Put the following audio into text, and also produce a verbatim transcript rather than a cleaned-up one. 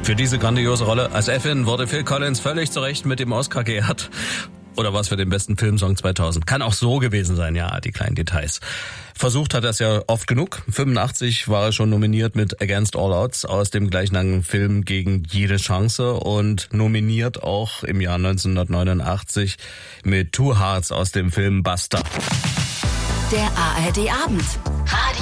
Für diese grandiose Rolle als Effin wurde Phil Collins völlig zu Recht mit dem Oscar geehrt. Oder was für den besten Filmsong zweitausend. Kann auch so gewesen sein, ja, die kleinen Details. Versucht hat er es ja oft genug. fünfundachtzig war er schon nominiert mit Against All Odds aus dem gleichnamigen Film Gegen jede Chance und nominiert auch im Jahr neunzehnhundertneunundachtzig mit Two Hearts aus dem Film Buster. Der A R D Abend.